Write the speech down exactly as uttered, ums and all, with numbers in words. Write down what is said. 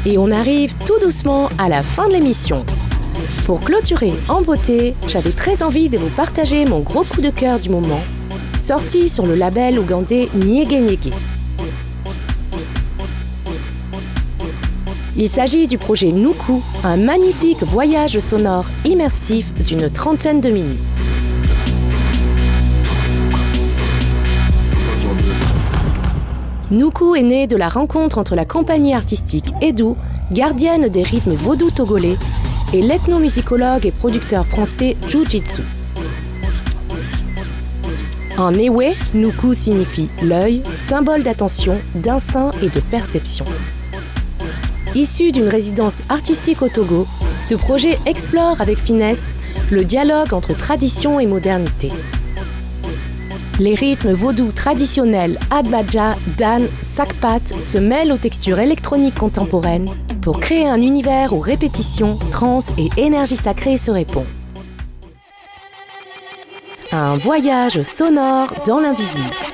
Et on arrive tout doucement à la fin de l'émission. Pour clôturer en beauté, j'avais très envie de vous partager mon gros coup de cœur du moment, sorti sur le label ougandais Nyege Nyege. Il s'agit du projet Nuku, un magnifique voyage sonore immersif d'une trentaine de minutes. Nuku est né de la rencontre entre la compagnie artistique Edu, gardienne des rythmes vaudou togolais, et l'ethnomusicologue et producteur français Jujitsu. En Ewe, Nuku signifie l'œil, symbole d'attention, d'instinct et de perception. Issu d'une résidence artistique au Togo, ce projet explore avec finesse le dialogue entre tradition et modernité. Les rythmes vaudous traditionnels Adbaja, Dan, Sakpat se mêlent aux textures électroniques contemporaines pour créer un univers où répétition, trance et énergie sacrée se répondent. Un voyage sonore dans l'invisible.